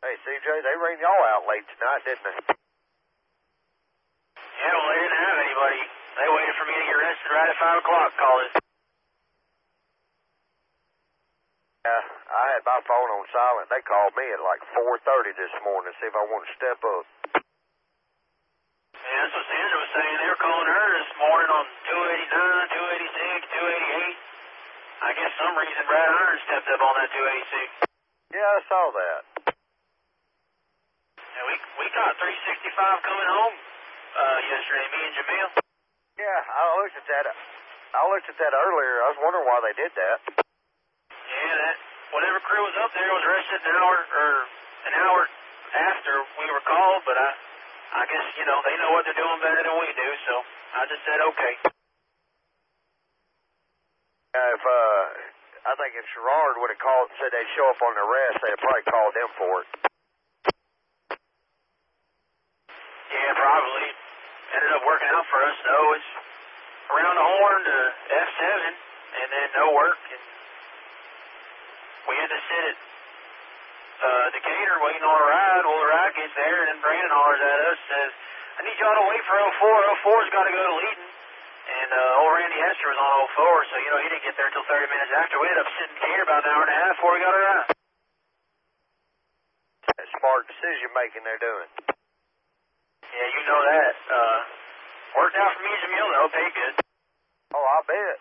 Hey, CJ, they ran y'all out late tonight, didn't they? Yeah, well, they didn't have anybody. They waited for me to get rested right at 5 o'clock, called it. Yeah, I had my phone on silent. They called me at like 4:30 this morning to see if I wanted to step up. Yeah, that's what Sandra was saying. They were calling her this morning on 289, 286, 288. I guess some reason Brad Iron stepped up on that 286. Yeah, I saw that. Yeah, we caught 365 coming home yesterday, me and Jamil. Yeah, I looked at that. I looked at that earlier. I was wondering why they did that. Yeah, that whatever crew was up there was rested an hour after we were called, but I guess, you know, they know what they're doing better than we do, so I just said okay. I think if Sherrard would have called and said they'd show up on the rest, they'd have probably called them for it. Yeah, probably. Ended up working out for us, though. It's around the horn to F7, and then no work, and we had to sit at Decatur waiting on a ride. Well, the ride gets there, and then Brandon hollers at us, says, I need y'all to wait for 04. 04's got to go to Leadon. And old Randy Hester was on 04, so, you know, he didn't get there until 30 minutes after. We ended up sitting here about an hour and a half before we got a ride. That's smart decision making they're doing. Yeah, you know that. Worked out for me and Jamil, though. Paid good. Oh, I bet.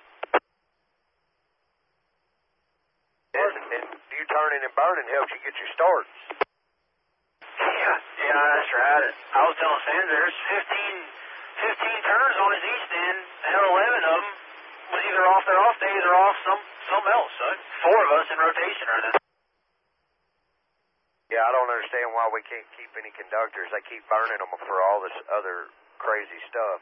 And you turning and burning helps you get your starts. Yeah, that's right. I was telling Sandra, there's 15 turns on his east end, and 11 of them was either off their off days or off something else. So 4 of us in rotation right now. Yeah, I don't understand why we can't keep any conductors. They keep burning them for all this other crazy stuff.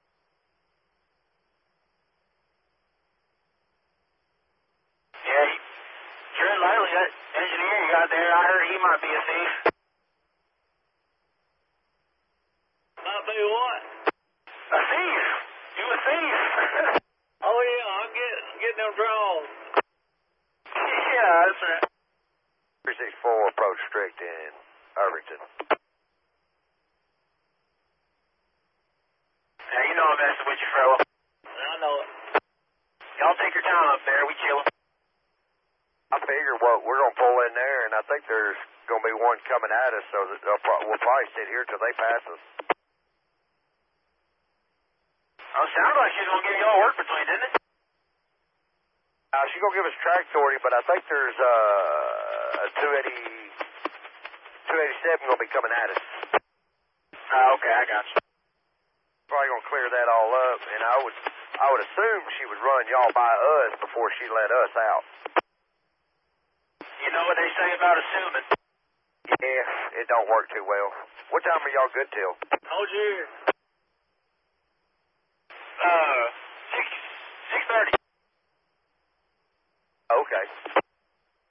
Yeah, tread lightly. That engineer you got there, I heard he might be a thief. Might be what? A thief? You a thief? Oh yeah, I'm getting them draws. Yeah, that's right. 364 approach strict in Irvington. Yeah, you know I'm messing with you, fella. I know it. Y'all take your time up there. We chillin'. I figure we're going to pull in there, and I think there's going to be one coming at us, so that we'll probably sit here till they pass us. Oh, sounds like she's going to give y'all work between, didn't it? She's going to give us track authority, but I think there's a 287 going to be coming at us. Okay, I got you. Probably going to clear that all up, and I would assume she would run y'all by us before she let us out. You know what they say about assuming. Yeah, it don't work too well. What time are y'all good till? Hold you here.